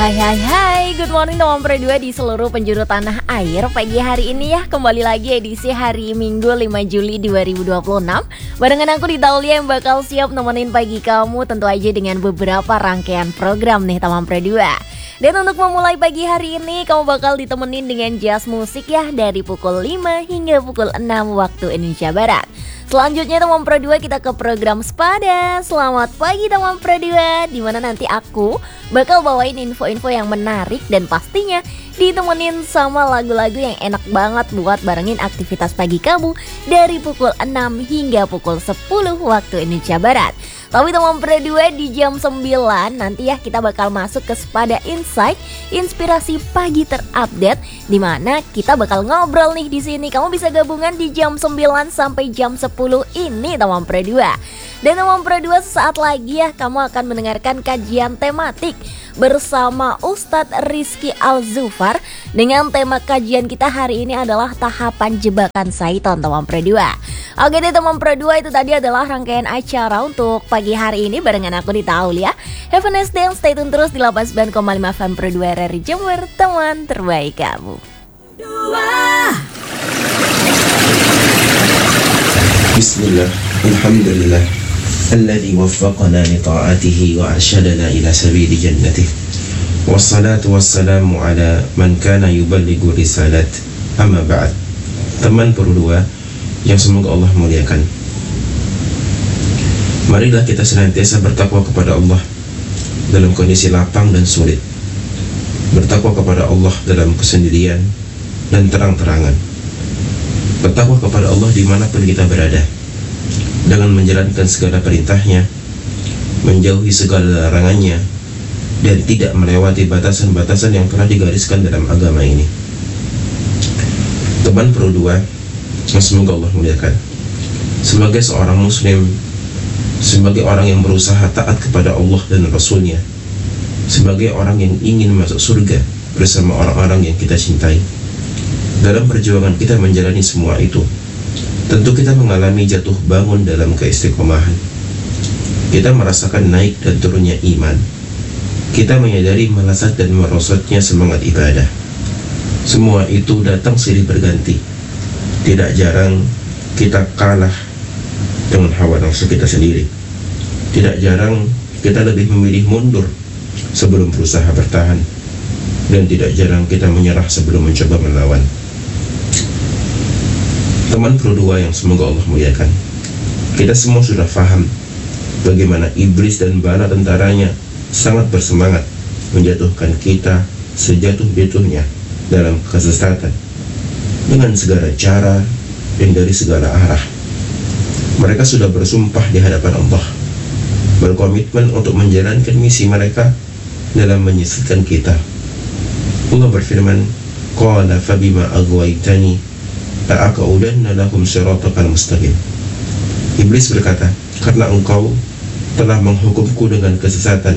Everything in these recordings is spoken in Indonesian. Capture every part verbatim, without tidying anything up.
Hai hai hai, good morning teman Pro dua di seluruh penjuru tanah air. Pagi hari ini ya, kembali lagi edisi hari Minggu lima Juli dua ribu dua puluh enam. Barengan aku di Taulia yang bakal siap nemenin pagi kamu, tentu aja dengan beberapa rangkaian program nih teman Pro dua. Dan untuk memulai pagi hari ini, kamu bakal ditemenin dengan jazz musik ya, dari pukul lima hingga pukul enam waktu Indonesia Barat. Selanjutnya teman Pro dua kita ke program Sepada. Selamat pagi teman Pro dua, dimana nanti aku bakal bawain info-info yang menarik dan pastinya ditemenin sama lagu-lagu yang enak banget buat barengin aktivitas pagi kamu dari pukul enam hingga pukul sepuluh waktu Indonesia Barat. Tapi teman Pro dua di jam sembilan nanti ya kita bakal masuk ke Sepada Insight, inspirasi pagi terupdate, dimana kita bakal ngobrol nih di sini. Kamu bisa gabungan di jam sembilan sampai jam sepuluh ini teman Pro dua. Dan teman Pro dua sesaat lagi ya kamu akan mendengarkan kajian tematik bersama Ustadz Rizky Al-Zufar. Dengan tema kajian kita hari ini adalah tahapan jebakan Syaiton teman Pro dua. Oke deh teman Pro dua, itu tadi adalah rangkaian acara untuk pagi hari ini barengan aku di Taulia. Have a nice day, stay tune terus di delapan puluh sembilan koma lima F M Pro dua R R I Jember, teman terbaik kamu. Dua. Bismillah, alhamdulillah, alladhi waffaqana li ta'atihi wa arsyadana ila sabili jannatih. Wassalatu wassalamu ala man kana yuballighu risalat. Amma ba'd. Teman Pro dua yang semoga Allah muliakan, marilah kita senantiasa bertakwa kepada Allah dalam kondisi lapang dan sulit, bertakwa kepada Allah dalam kesendirian dan terang-terangan, bertakwa kepada Allah dimanapun kita berada, dengan menjalankan segala perintahnya, menjauhi segala larangannya, dan tidak melewati batasan-batasan yang telah digariskan dalam agama ini. Teman Pro dua yang semoga Allah muliakan, sebagai seorang muslim, sebagai orang yang berusaha taat kepada Allah dan Rasulnya, sebagai orang yang ingin masuk surga bersama orang-orang yang kita cintai, dalam perjuangan kita menjalani semua itu, tentu kita mengalami jatuh bangun dalam keistiqomahan. Kita merasakan naik dan turunnya iman. Kita menyadari melesat dan merosotnya semangat ibadah. Semua itu datang silih berganti. Tidak jarang kita kalah dengan hawa nafsu kita sendiri. Tidak jarang kita lebih memilih mundur sebelum berusaha bertahan. Dan tidak jarang kita menyerah sebelum mencoba melawan. Teman Pro dua yang semoga Allah muliakan, kita semua sudah paham bagaimana iblis dan bala tentaranya sangat bersemangat menjatuhkan kita sejatuh-jatuhnya dalam kesesatan dengan segala cara dan dari segala arah. Mereka sudah bersumpah di hadapan Allah, berkomitmen untuk menjalankan misi mereka dalam menyesatkan kita. Allah berfirman, qala fabima aghwaytani la'aq'udanna lahum siratakal mustaqim. Iblis berkata, karena engkau telah menghukumku dengan kesesatan,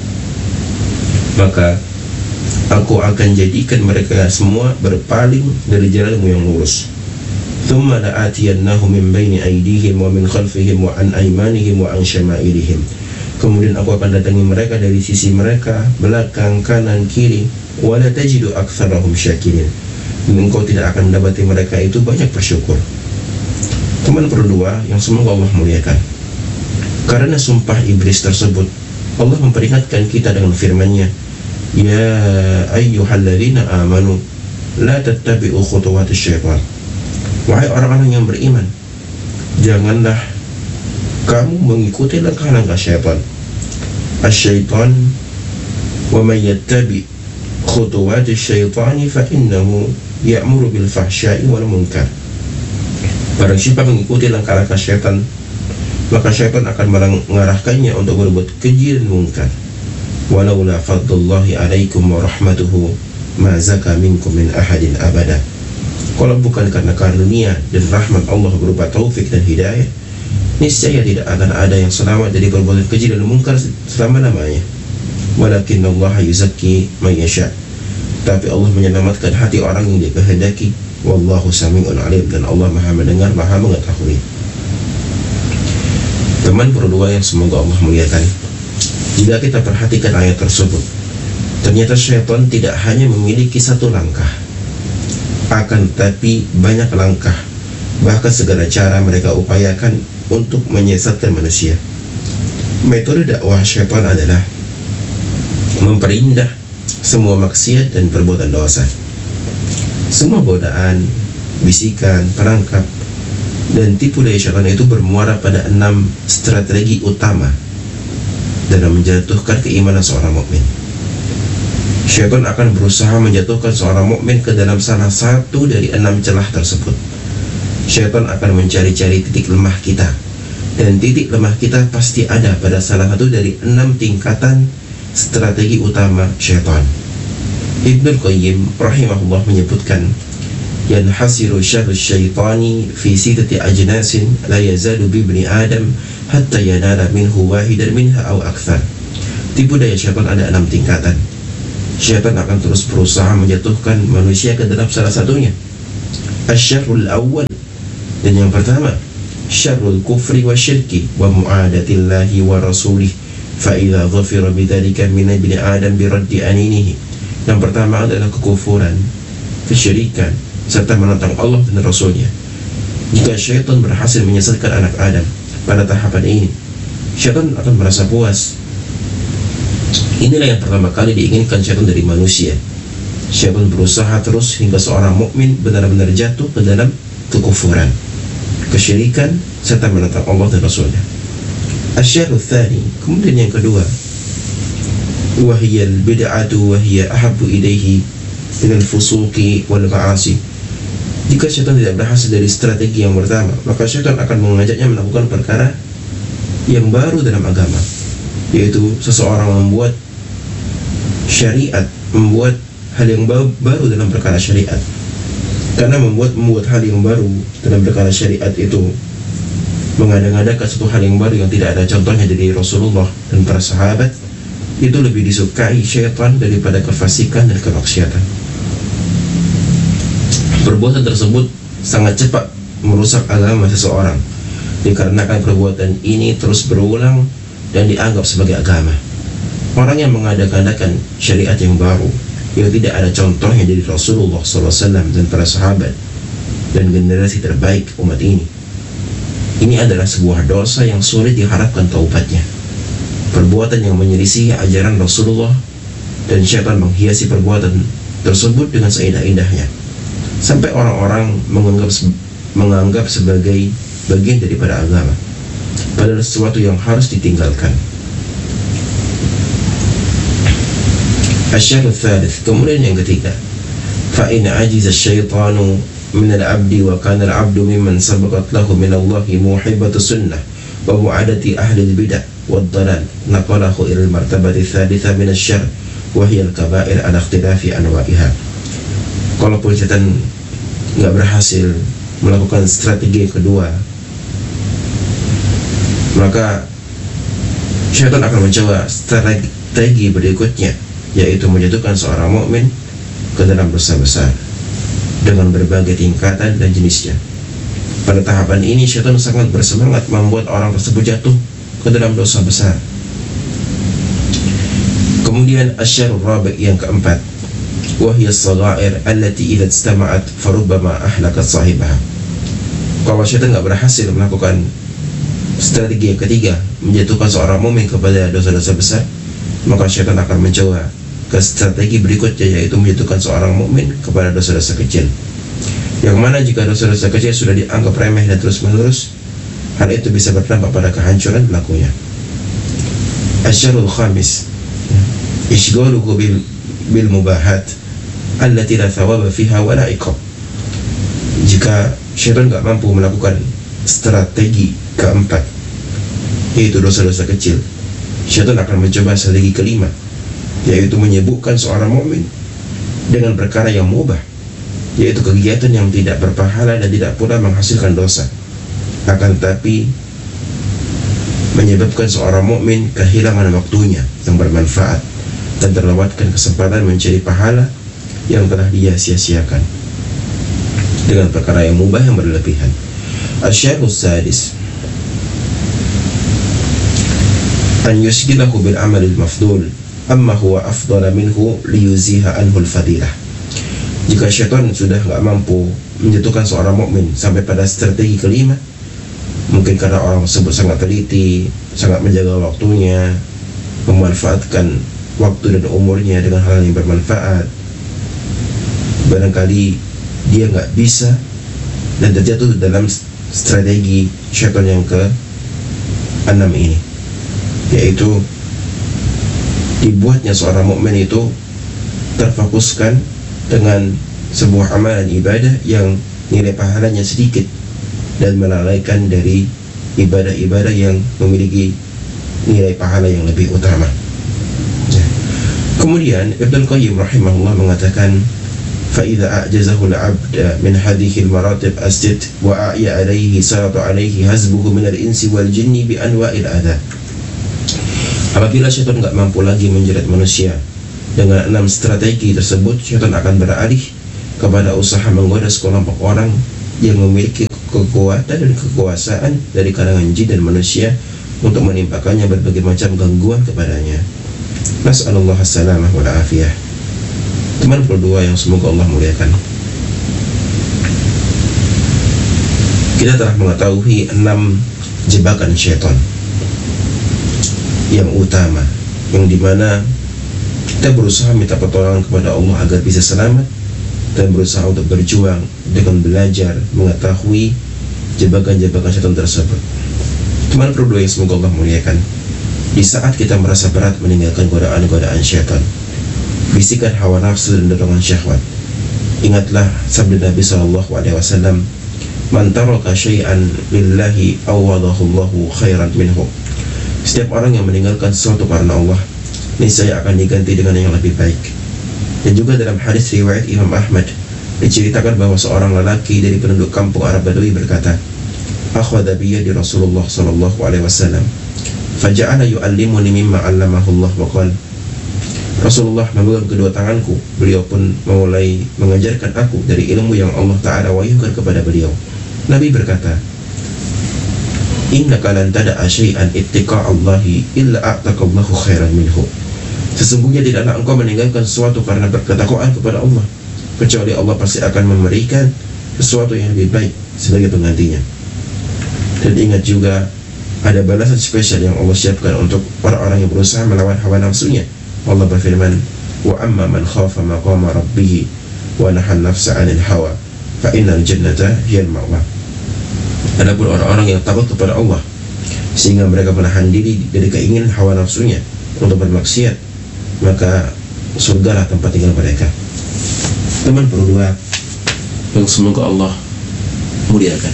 maka aku akan jadikan mereka semua berpaling dari jalanmu yang lurus. Thumma la'atiyannahum min baini aydihim wa min khalfihim wa an aymanihim wa an syama'ilihim. Kemudian aku akan datangi mereka dari sisi mereka, belakang, kanan, kiri. Wa la tajidu aktsarahum syakirin. Dan engkau tidak akan mendapati mereka itu banyak bersyukur. Teman Pro dua yang semoga Allah muliakan, karena sumpah iblis tersebut, Allah memperingatkan kita dengan firman-Nya, ya ayyuhalladzina amanu la tattabi'u khutuwatis syaitan. Wahai orang-orang yang beriman, janganlah kamu mengikuti langkah-langkah syaitan. Asy-syaitan wa may yattabi' khutuwatis syaitani fa innahu ya'muru bil fahsya'i wal munkar. Barang siapa mengikuti langkah-langkah syaitan, maka syaitan akan mengarahkannya untuk berbuat keji dan munkar. Walaula fadlullahi alaikum wa rahmatuhu ma zaka minkum min ahadin abada. Kalau bukan karena karunia dan rahmat Allah berupa taufik dan hidayah, niscaya tidak akan ada yang selamat dari perbuatan keji dan munkar selama-lamanya. Walakinnallaha yuzakki man yasha. Tapi Allah menyelamatkan hati orang yang Dia kehendaki. Wallahu sami'un alim, dan Allah Maha mendengar, Maha mengetahui. Teman Pro dua yang semoga Allah muliakan, jika kita perhatikan ayat tersebut, Ternyata syaitan tidak hanya memiliki satu langkah, akan tetapi banyak langkah, bahkan segala cara mereka upayakan untuk menyesatkan manusia. Metode dakwah syaitan adalah memperindah semua maksiat dan perbuatan dosa. Semua godaan, bisikan, perangkap, dan tipu daya syaitan itu bermuara pada enam strategi utama dalam menjatuhkan keimanan seorang mukmin. Syaitan akan berusaha menjatuhkan seorang mukmin ke dalam salah satu dari enam celah tersebut. Syaitan akan mencari-cari titik lemah kita, dan titik lemah kita pasti ada pada salah satu dari enam tingkatan strategi utama syaitan. Ibnul Qayyim rahimahullah menyebutkan, yanhasiru syarru syaitani fi sittati ajnasin la yazalu bi ibni adam hatta yanala minhu wahidan minha aw akthar. Tipu daya syaitan ada enam tingkatan. Syaitan akan terus berusaha menjatuhkan manusia ke dalam salah satunya. Asyarrul awal, dan yang pertama, syarrul kufri wa syirki wa mu'adatillahi wa rasulih fa idza dhafira bidzalika min ibni adam bi raddi aninihi. Yang pertama adalah kekufuran, kesyirikan, serta menentang Allah dan Rasulnya. Jika syaitan berhasil menyesatkan anak Adam pada tahapan ini, syaitan akan merasa puas. Inilah yang pertama kali diinginkan syaitan dari manusia. Syaitan berusaha terus hingga seorang mukmin benar-benar jatuh ke dalam kekufuran, kesyirikan, serta menentang Allah dan Rasulnya. Asyarul tsani, kemudian yang kedua, wahiyal bid'atu wahiya ahabbu ilaihi minal fusuqi wal ma'asi. Jika syaitan tidak berhasil dari strategi yang pertama, maka syaitan akan mengajaknya melakukan perkara yang baru dalam agama, yaitu seseorang membuat syariat, membuat hal yang baru dalam perkara syariat. Karena membuat membuat hal yang baru dalam perkara syariat itu mengada-ngadakan satu hal yang baru yang tidak ada contohnya dari Rasulullah dan para sahabat, itu lebih disukai syaitan daripada kefasikan dan kemaksiatan. Perbuatan tersebut sangat cepat merusak agama seseorang, dikarenakan perbuatan ini terus berulang dan dianggap sebagai agama. Orang yang mengadakan syariat yang baru yang tidak ada contohnya dari Rasulullah shallallahu alaihi wasallam dan para sahabat dan generasi terbaik umat ini, ini adalah sebuah dosa yang sulit diharapkan taubatnya. Perbuatan yang menyelisih ajaran Rasulullah, dan syaitan menghiasi perbuatan tersebut dengan seindah-indahnya, sampai orang-orang menganggap menganggap sebagai bagian daripada agama, padahal sesuatu yang harus ditinggalkan. Asyarul tsalits, kemudian yang ketiga, fa in ajiza syaitanu min al-'abdi wa kana al-'abdu mimman sabaqat lahu min Allahi muhibbatu sunnah wa mu'adati ahli al-bid'ah wad dalal, naqalahu ila al-martabati tsalitsa min asy-syarr wa hiya al-kaba'ir ala ikhtilafi anwa'iha. Kalaupun syaitan enggak berhasil melakukan strategi yang kedua, maka syaitan akan mencoba strategi berikutnya, yaitu menjatuhkan seorang mukmin ke dalam dosa besar dengan berbagai tingkatan dan jenisnya. Pada tahapan ini syaitan sangat bersemangat membuat orang tersebut jatuh ke dalam dosa besar. Kemudian asyarul rabi', yang keempat, wahiyas saghair allati idza istama'at farubbama ahlakat sahibaha. Kalau syaitan enggak berhasil melakukan strategi yang ketiga, menjatuhkan seorang mukmin kepada dosa-dosa besar, maka syaitan akan mencoba ke strategi berikutnya, yaitu menjatuhkan seorang mukmin kepada dosa-dosa kecil, yang mana jika dosa-dosa kecil sudah dianggap remeh dan terus-menerus, hal itu bisa berdampak pada kehancuran pelakunya. Asyarul khamis, ishghaluhu bil, bil mubahat allati la thawaba fiha wa la iqab. Jika syaitan enggak mampu melakukan strategi keempat, yaitu dosa-dosa kecil, syaitan akan mencoba strategi kelima, yaitu menyibukkan seorang mukmin dengan perkara yang mubah, yaitu kegiatan yang tidak berpahala dan tidak pula menghasilkan dosa, akan tetapi menyebabkan seorang mukmin kehilangan waktunya yang bermanfaat dan terlewatkan kesempatan mencari pahala yang telah dia sia-siakan dengan perkara yang mubah yang berlebihan. Asyarul sadis, an yusgilahu bil amalil mafdul amma huwa afdala minhu liyuziha anhu al-fadilah. Jika syaitan sudah nggak mampu menjatuhkan seorang mukmin sampai pada strategi kelima, mungkin karena orang tersebut sangat teliti, sangat menjaga waktunya, memanfaatkan waktu dan umurnya dengan hal yang bermanfaat, barangkali dia nggak bisa dan terjatuh dalam strategi syaitan yang ke enam ini, yaitu dibuatnya seorang mukmin itu terfokuskan dengan sebuah amalan ibadah yang nilai pahalanya sedikit dan melalaikan dari ibadah-ibadah yang memiliki nilai pahala yang lebih utama. Kemudian Ibnu Qayyim rahimahullah mengatakan, فَإِذَا أَعْجَزَهُ الْعَبْدَ مِنْ هَذِهِ الْمَرَاتِبِ أَسْجَدَ وَأَعْيَ عَلَيْهِ سَرَطَ عَلَيْهِ حَزْبُهُ مِنَ الْإِنْسِ وَالْجِنِّ بِأَنْوَاءِ الْأَذَى. Apabila syaitan enggak mampu lagi menjerat manusia dengan enam strategi tersebut, syaitan akan beralih kepada usaha menggoda sekelompok orang yang memiliki kekuatan dan kekuasaan dari kalangan jin dan manusia untuk menimpakannya berbagai macam gangguan kepadanya. Nas'alullah as-salamah wal afiyah. Teman berdua yang semoga Allah muliakan, kita telah mengetahui enam jebakan syaitan yang utama, yang dimana kita berusaha minta pertolongan kepada Allah agar bisa selamat dan berusaha untuk berjuang dengan belajar mengetahui jebakan-jebakan syaitan tersebut. Teman berdua yang semoga Allah muliakan, di saat kita merasa berat meninggalkan godaan-godaan syaitan, bisikan hawa nafsu dan dorongan syahwat, ingatlah sabda Nabi sallallahu alaihi wasallam, "Man taraka syai'an lillahi awadahu Allahu khairan minhu." Setiap orang yang meninggalkan sesuatu karena Allah, niscaya akan diganti dengan yang lebih baik. Dan juga dalam hadis riwayat Imam Ahmad diceritakan bahwa seorang lelaki dari penduduk kampung Arab Badui berkata, "Akhadha biyadi Rasulullah sallallahu alaihi wasallam, faja'ala yu'allimuni mimma 'allamahu Allah wa qala." Rasulullah memegang kedua tanganku, beliau pun memulai mengajarkan aku dari ilmu yang Allah Ta'ala wahyukan kepada beliau. Nabi berkata, "Innaka lan tada'a syai'an ittaqa'allahi illa a'taqallahu khairan minhu." Sesungguhnya tidaklah engkau meninggalkan sesuatu karena berketakwaan kepada Allah, kecuali Allah pasti akan memberikan sesuatu yang lebih baik sebagai penggantinya. Dan ingat juga, ada balasan spesial yang Allah siapkan untuk orang-orang yang berusaha melawan hawa nafsunya. Allah berfirman, "Wa amma man khafa maqama rabbih wa nahan nafsa 'anil hawa fa innal jannata hiyal ma'wa." Adapun orang-orang yang takut kepada Allah sehingga mereka menahan diri dari keinginan hawa nafsunya untuk bermaksiat, maka surgalah tempat tinggal mereka. Teman berdua yang semoga Allah muliakan,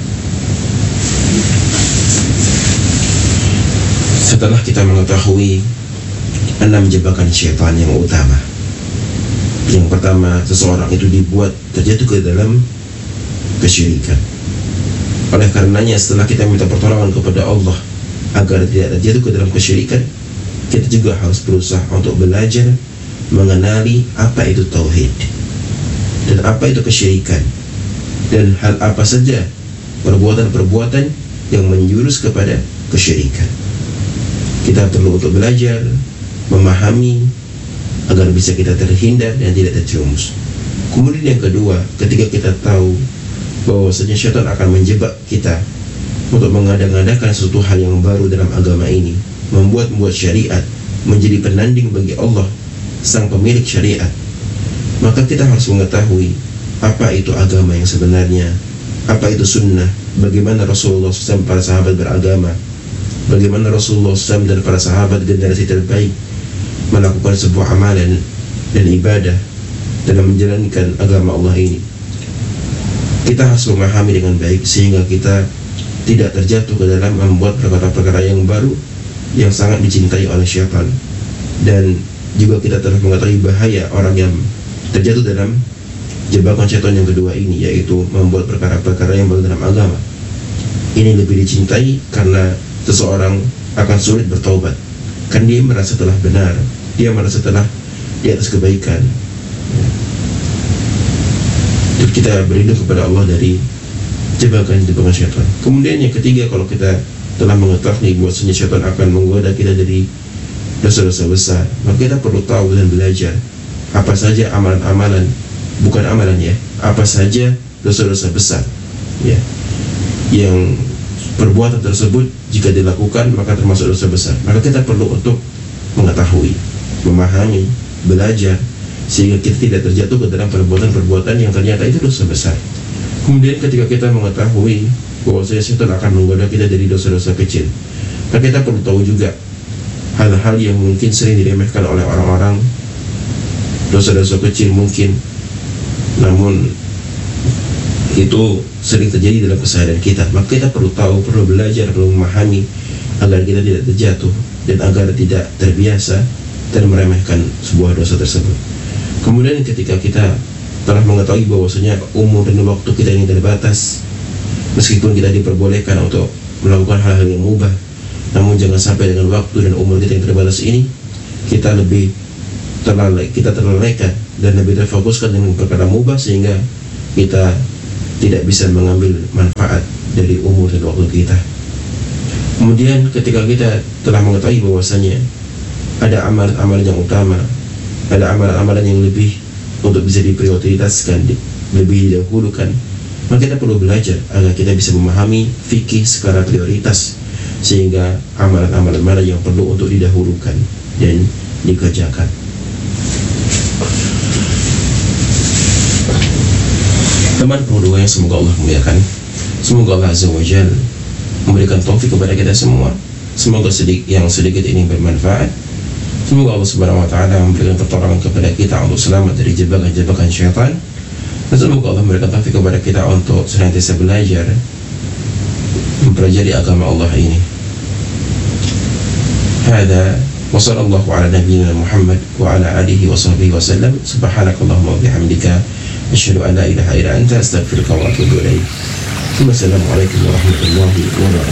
setelah kita mengetahui enam jebakan syaitan yang utama, yang pertama, seseorang itu dibuat terjatuh ke dalam kesyirikan. Oleh karenanya, setelah kita minta pertolongan kepada Allah agar tidak terjatuh ke dalam kesyirikan, kita juga harus berusaha untuk belajar mengenali apa itu tauhid dan apa itu kesyirikan, dan hal apa saja perbuatan-perbuatan yang menjurus kepada kesyirikan. Kita perlu untuk belajar memahami agar bisa kita terhindar dan tidak terjerumus. Kemudian yang kedua, ketika kita tahu bahwasanya syaitan akan menjebak kita untuk mengada-ngadakan sesuatu hal yang baru dalam agama ini, membuat-buat syariat menjadi penanding bagi Allah, sang pemilik syariat, maka kita harus mengetahui apa itu agama yang sebenarnya, apa itu sunnah, bagaimana Rasulullah shallallahu alaihi wasallam, para sahabat beragama, bagaimana Rasulullah shallallahu alaihi wasallam dan para sahabat generasi terbaik melakukan sebuah amalan dan ibadah dalam menjalankan agama Allah ini. Kita harus memahami dengan baik sehingga kita tidak terjatuh ke dalam membuat perkara-perkara yang baru yang sangat dicintai oleh syaitan. Dan juga kita telah mengetahui bahaya orang yang terjatuh dalam jebakan syaitan yang kedua ini, yaitu membuat perkara-perkara yang baru dalam agama. Ini lebih dicintai karena seseorang akan sulit bertaubat, kan dia merasa telah benar, dia merasa telah di atas kebaikan. Jadi kita berlindung kepada Allah dari jebakan-jebakan syaitan. Kemudian yang ketiga, kalau kita telah mengetahui bahwasanya syaitan akan menggoda kita dari dosa-dosa besar, maka kita perlu tahu dan belajar apa saja amalan-amalan, bukan amalan ya, apa saja dosa-dosa besar ya, yang perbuatan tersebut jika dilakukan maka termasuk dosa besar. Maka kita perlu untuk mengetahui, memahami, belajar, sehingga kita tidak terjatuh ke dalam perbuatan-perbuatan yang ternyata itu dosa besar. Kemudian ketika kita mengetahui bahwa setan akan menggoda kita dari dosa-dosa kecil, maka kita perlu tahu juga hal-hal yang mungkin sering diremehkan oleh orang-orang, dosa-dosa kecil mungkin, namun itu sering terjadi dalam keseharian kita. Maka kita perlu tahu, perlu belajar, perlu memahami agar kita tidak terjatuh dan agar tidak terbiasa dan meremehkan sebuah dosa tersebut. Kemudian ketika kita telah mengetahui bahwasanya umur dan waktu kita ini terbatas, meskipun kita diperbolehkan untuk melakukan hal-hal yang mubah, namun jangan sampai dengan waktu dan umur kita yang terbatas ini kita lebih terlalai, kita terlalaikan dan lebih terfokuskan dengan perkara mubah, sehingga kita tidak bisa mengambil manfaat dari umur dan waktu kita. Kemudian ketika kita telah mengetahui bahwasanya ada amalan-amalan yang utama, ada amalan-amalan yang lebih untuk bisa diprioritaskan, lebih didahulukan, maka kita perlu belajar agar kita bisa memahami fikih skala prioritas, sehingga amalan-amalan mana yang perlu untuk didahulukan dan dikerjakan. Teman kedua yang semoga Allah memuliakan, semoga Allah Azza wa Jal memberikan taufik kepada kita semua. Semoga sedikit yang sedikit ini bermanfaat. Semoga Allah Subhanahu wa Ta'ala memberikan pertolongan kepada kita untuk selamat dari jebakan-jebakan syaitan. Dan semoga Allah memberikan taufik kepada kita untuk senantiasa belajar mempelajari agama Allah ini. Hada wa sallallahu ala nabiyyina Muhammad wa ala alihi wa sahbihi wa sallam. Subhanakallahumma wa bihamdika asyhadu an la ilaha illa anta astaghfiruka wa atubu ilaik. Wassalamualaikum warahmatullahi wabarakatuh.